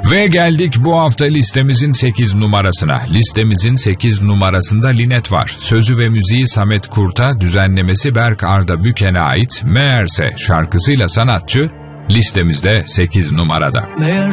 Ve geldik bu hafta listemizin 8 numarasına. Listemizin 8 numarasında Linet var. Sözü ve müziği Samet Kurt'a, düzenlemesi Berk Arda Büken'e ait Meğerse şarkısıyla sanatçı listemizde 8 numarada. Meğerse